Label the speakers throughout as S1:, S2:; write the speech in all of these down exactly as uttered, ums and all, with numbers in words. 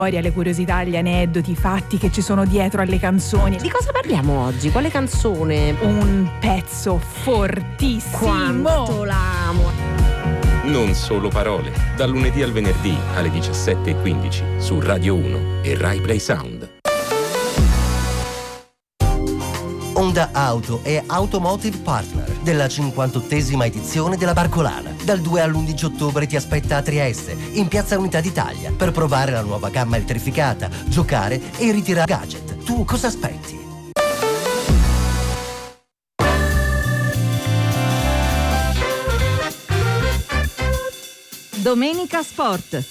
S1: le curiosità, gli aneddoti, i fatti che ci sono dietro alle canzoni.
S2: Di cosa parliamo oggi? Quale canzone?
S1: Un pezzo fortissimo.
S2: Quanto l'amo.
S3: Non solo parole. Dal lunedì al venerdì alle diciassette e quindici su Radio uno e Rai Play Sound.
S4: Honda Auto è Automotive Partner della cinquantottesima edizione della Barcolana. Dal due all'undici ottobre ti aspetta a Trieste, in Piazza Unità d'Italia, per provare la nuova gamma elettrificata, giocare e ritirare gadget. Tu cosa aspetti?
S5: Domenica Sport.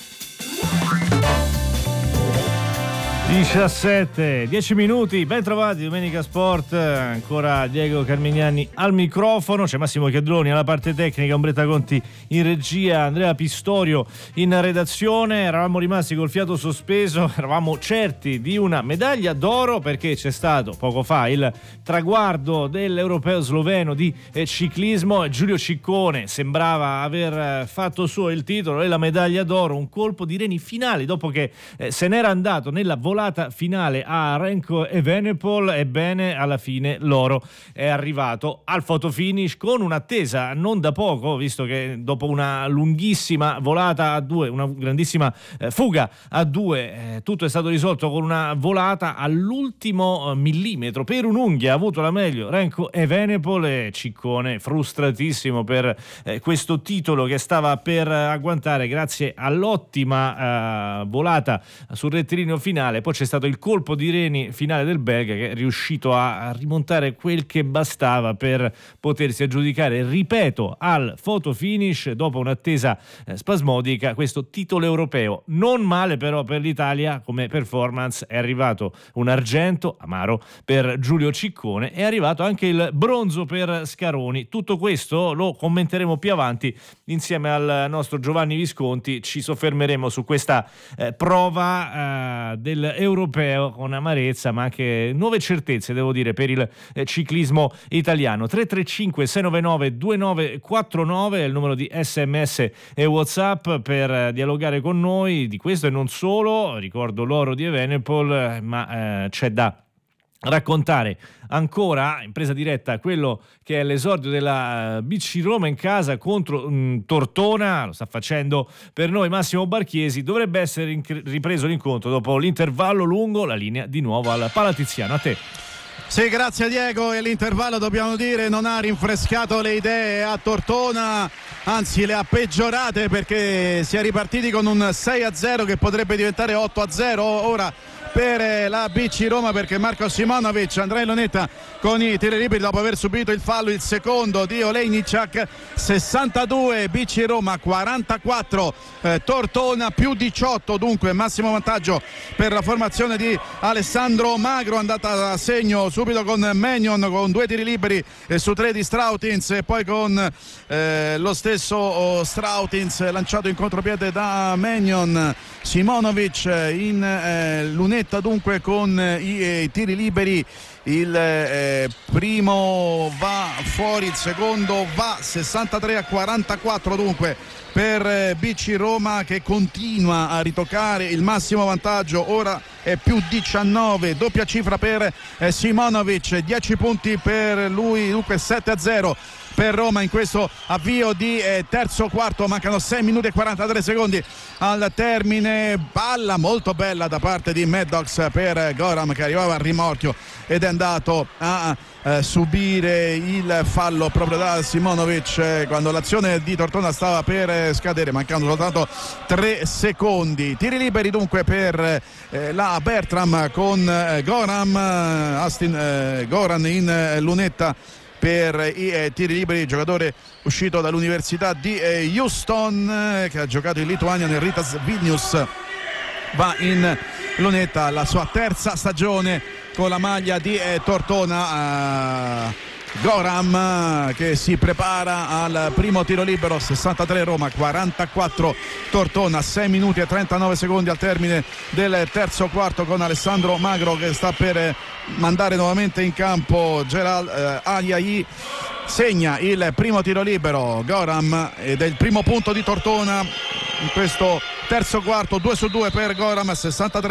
S6: diciassette, dieci minuti, ben trovati, Domenica Sport, ancora Diego Carmignani al microfono, c'è Massimo Chiadroni alla parte tecnica, Ombretta Conti in regia, Andrea Pistorio in redazione. Eravamo rimasti col fiato sospeso, eravamo certi di una medaglia d'oro perché c'è stato poco fa il traguardo dell'europeo sloveno di ciclismo. Giulio Ciccone sembrava aver fatto suo il titolo e la medaglia d'oro, un colpo di reni finale dopo che se n'era andato nella volata finale a Renko Evenepoel. Ebbene, alla fine l'oro è arrivato al fotofinish con un'attesa non da poco, visto che dopo una lunghissima volata a due, una grandissima eh, fuga a due, eh, tutto è stato risolto con una volata all'ultimo millimetro. Per un'unghia ha avuto la meglio Renko Evenepoel e Ciccone frustratissimo per eh, questo titolo che stava per agguantare grazie all'ottima eh, volata sul rettilineo finale. Poi c'è stato il colpo di reni finale del belga che è riuscito a rimontare quel che bastava per potersi aggiudicare, ripeto, al photo finish dopo un'attesa eh, spasmodica questo titolo europeo. Non male però per l'Italia come performance, è arrivato un argento amaro per Giulio Ciccone, è arrivato anche il bronzo per Scaroni. Tutto questo lo commenteremo più avanti insieme al nostro Giovanni Visconti. Ci soffermeremo su questa eh, prova eh, del europeo con amarezza ma anche nuove certezze, devo dire, per il eh, ciclismo italiano. Tre tre cinque sei nove nove due nove quattro nove è il numero di sms e WhatsApp per eh, dialogare con noi di questo e non solo. Ricordo l'oro di Evenepoel, ma eh, c'è da raccontare ancora in presa diretta quello che è l'esordio della B C Roma in casa contro mh, Tortona. Lo sta facendo per noi Massimo Barchiesi. Dovrebbe essere inc- ripreso l'incontro dopo l'intervallo lungo. La linea di nuovo al Palatiziano. A te.
S7: Sì, grazie Diego. E l'intervallo, dobbiamo dire, non ha rinfrescato le idee a Tortona, anzi le ha peggiorate, perché si è ripartiti con un sei a zero che potrebbe diventare otto a zero ora per la B C Roma, perché Marco Simonovic andrà in lunetta con i tiri liberi dopo aver subito il fallo, il secondo di Olejniczak. Sessantadue B C Roma, quarantaquattro eh, Tortona, più diciotto dunque massimo vantaggio per la formazione di Alessandro Magro, andata a segno subito con Magnon con due tiri liberi eh, su tre di Strautins e poi con eh, lo stesso oh, Strautins lanciato in contropiede da Magnon. Simonovic in eh, lunetta dunque con eh, i eh, tiri liberi. Il eh, primo va fuori, il secondo va. Sessantatré a quarantaquattro dunque per eh, B C Roma, che continua a ritoccare il massimo vantaggio, ora è più diciannove, doppia cifra per eh, Simonovic, dieci punti per lui, dunque sette a zero per Roma in questo avvio di eh, terzo quarto. Mancano sei minuti e quarantatré secondi al termine. Palla molto bella da parte di Maddox per Goram, che arrivava al rimorchio ed è andato a eh, subire il fallo proprio da Simonovic eh, quando l'azione di Tortona stava per eh, scadere, mancando soltanto tre secondi. Tiri liberi dunque per eh, la Bertram con eh, Goram, Austin eh, Goran in eh, lunetta per i eh, tiri liberi, giocatore uscito dall'università di eh, Houston, eh, che ha giocato in Lituania nel Ritas Vilnius, va in lunetta alla sua terza stagione con la maglia di eh, Tortona. Uh, Goram che si prepara al primo tiro libero. Sessantatré Roma, quarantaquattro Tortona, sei minuti e trentanove secondi al termine del terzo quarto, con Alessandro Magro che sta per mandare nuovamente in campo Gerald eh, Ayayi. Segna il primo tiro libero Goram ed è il primo punto di Tortona in questo terzo quarto, due su due per Goram, sessantatré